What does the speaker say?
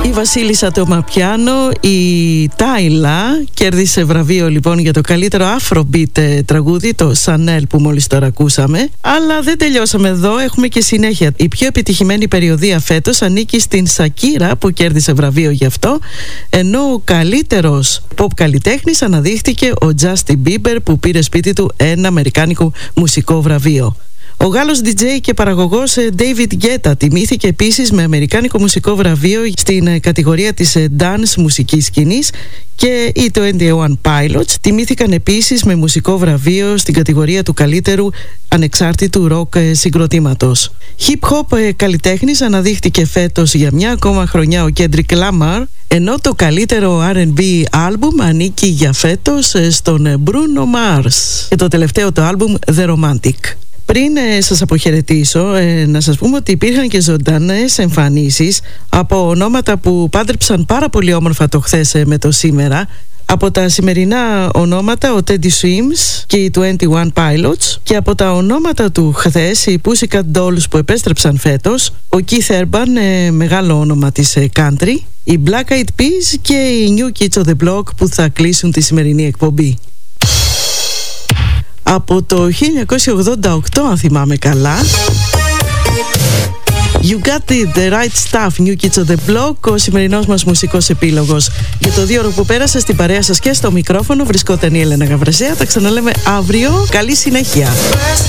Η Βασίλισσα Τομαπιάνο, η Τάιλα, κέρδισε βραβείο λοιπόν για το καλύτερο Afrobeat τραγούδι, το Chanel που μόλις τώρα ακούσαμε. Αλλά δεν τελειώσαμε εδώ, έχουμε και συνέχεια. Η πιο επιτυχημένη περιοδεία φέτος ανήκει στην Σακύρα που κέρδισε βραβείο γι' αυτό, ενώ ο καλύτερος pop καλλιτέχνης αναδείχθηκε ο Justin Bieber που πήρε σπίτι του ένα αμερικάνικο μουσικό βραβείο. Ο Γάλλος DJ και παραγωγός David Guetta τιμήθηκε επίσης με αμερικάνικο μουσικό βραβείο στην κατηγορία της dance μουσικής σκηνής και οι 21 Pilots τιμήθηκαν επίσης με μουσικό βραβείο στην κατηγορία του καλύτερου ανεξάρτητου ροκ συγκροτήματος. Hip hop καλλιτέχνης αναδείχθηκε φέτος για μια ακόμα χρονιά ο Kendrick Lamar, ενώ το καλύτερο R&B άλμπουμ ανήκει για φέτος στον Bruno Mars και το τελευταίο το άλμπουμ The Romantic. Πριν σας αποχαιρετήσω, να σας πούμε ότι υπήρχαν και ζωντανές εμφανίσεις από ονόματα που πάντρεψαν πάρα πολύ όμορφα το χθες με το σήμερα. Από τα σημερινά ονόματα ο Teddy Swims και οι 21 Pilots, και από τα ονόματα του χθες οι Pussycat Dolls που επέστρεψαν φέτος, ο Keith Urban, μεγάλο όνομα της country, οι Black Eyed Peas και οι New Kids on the Block που θα κλείσουν τη σημερινή εκπομπή. Από το 1988, αν θυμάμαι καλά, You got the right stuff, New Kids on the Block, ο σημερινός μας μουσικός επίλογος. Για το 2 ώρο που πέρασε στην παρέα σας και στο μικρόφωνο βρισκόταν η Έλενα Γαβρασέα. Τα ξαναλέμε αύριο. Καλή συνέχεια.